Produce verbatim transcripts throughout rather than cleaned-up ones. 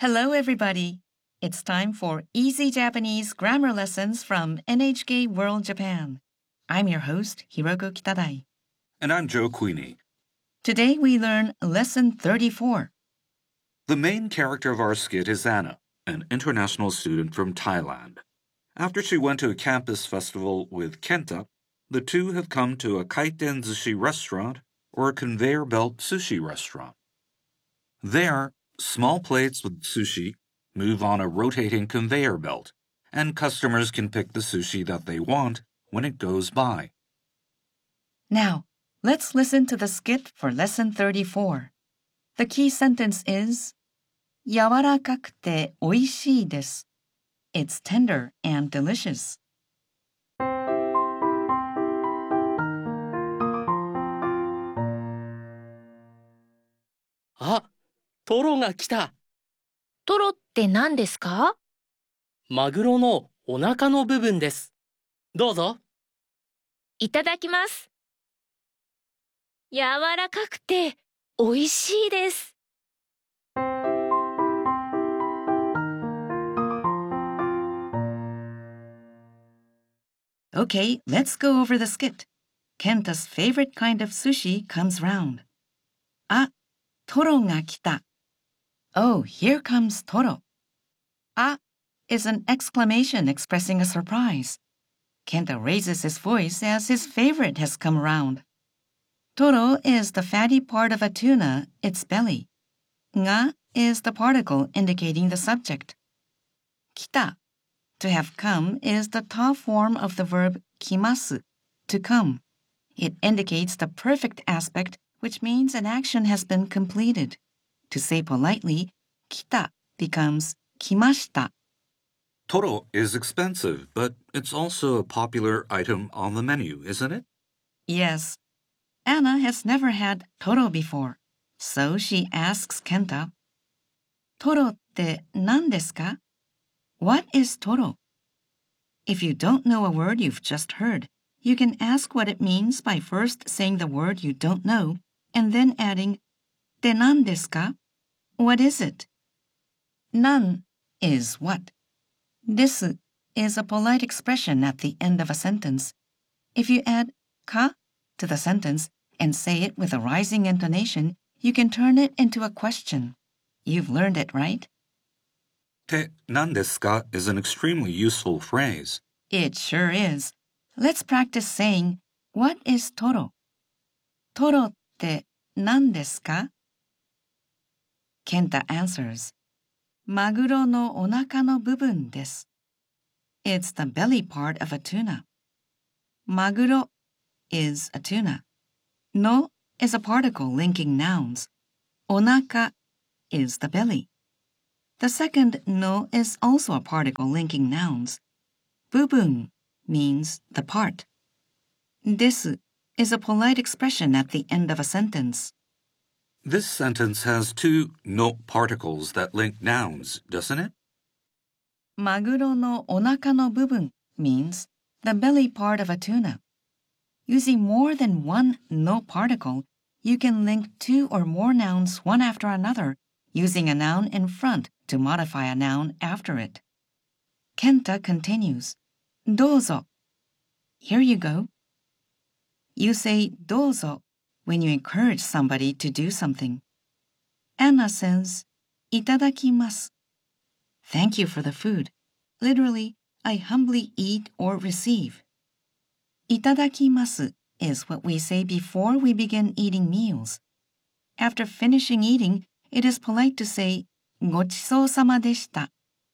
Hello, everybody. It's time for Easy Japanese Grammar Lessons from N H K World Japan. I'm your host, Hiroko Kitadai. And I'm Joe Queenie. Today we learn Lesson thirty-four. The main character of our skit is Anna, an international student from Thailand. After she went to a campus festival with Kenta, the two have come to a kaiten sushi restaurant or a conveyor belt sushi restaurant. There, small plates with sushi move on a rotating conveyor belt, and customers can pick the sushi that they want when it goes by. Now, let's listen to the skit for Lesson thirty-four. The key sentence is 柔らかくておいしいです. It's tender and delicious. あ、トロが来た。 トロって何ですか？ マグロのお腹の部分です。どうぞ。 いただきます。柔らかくておいしいです。 Okay, let's go over the skit. Kenta's favorite kind of sushi comes round. あ、トロが来た. Oh, here comes Toro. あ is an exclamation expressing a surprise. Kenta raises his voice as his favorite has come around. Toro is the fatty part of a tuna, its belly. Nga is the particle indicating the subject. Kita, to have come, is the ta form of the verb kimasu, to come. It indicates the perfect aspect, which means an action has been completed. To say politely, kita becomes kimashita. Toro is expensive, but it's also a popular item on the menu, isn't it? Yes. Anna has never had toro before, so she asks Kenta, トロって何ですか? What is toro? If you don't know a word you've just heard, you can ask what it means by first saying the word you don't know and then adding で何ですか? What is it? Nan is what? Desu is a polite expression at the end of a sentence. If you add ka to the sentence and say it with a rising intonation, you can turn it into a question. You've learned it, right? て何ですか is an extremely useful phrase. It sure is. Let's practice saying, what is toro? Toroって何ですか? Kenta answers, マグロのお腹の部分です. It's the belly part of a tuna. マグロ is a tuna. No is a particle linking nouns. お腹 is the belly. The second no is also a particle linking nouns. 部分 means the part. です is a polite expression at the end of a sentence. This sentence has two no particles that link nouns, doesn't it? マグロのお腹の部分 means the belly part of a tuna. Using more than one no particle, you can link two or more nouns one after another, using a noun in front to modify a noun after it. Kenta continues, どうぞ. Here you go. You say どうぞ when you encourage somebody to do something. Anna says, いただきます. Thank you for the food. Literally, I humbly eat or receive. いただきます is what we say before we begin eating meals. After finishing eating, it is polite to say, ごちそうさまでした.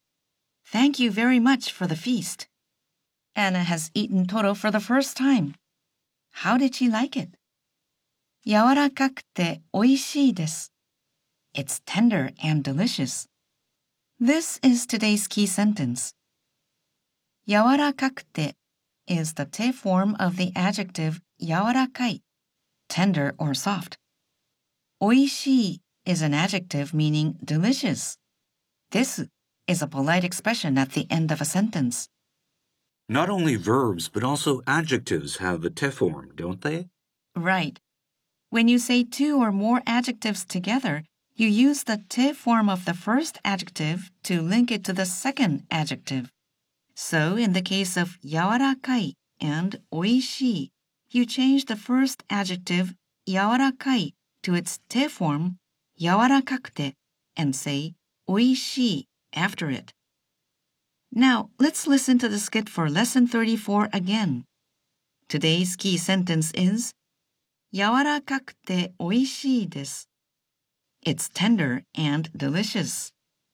Thank you very much for the feast. Anna has eaten toro for the first time. How did she like it? 柔らかくておいしいです. It's tender and delicious. This is today's key sentence. 柔らかくて is the te form of the adjective 柔らかい, tender or soft. おいしい is an adjective meaning delicious. This is a polite expression at the end of a sentence. Not only verbs, but also adjectives have a te form, don't they? Right. When you say two or more adjectives together, You use the te form of the first adjective to link it to the second adjective. So in the case of 柔らかい and おいしい, you change the first adjective 柔らかい to its te form 柔らかくて and say おいしい after it. Now let's listen to the skit for lesson thirty-four again. Today's key sentence is 柔らかくておいしいです. It's tender and delicious.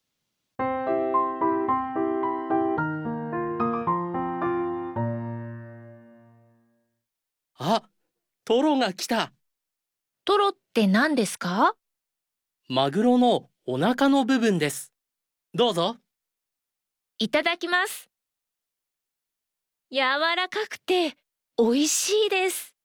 あ、トロが来た。 トロって何ですか？ マグロのお腹の部分です。どうぞ。 いただきます。柔らかくて美味しいです。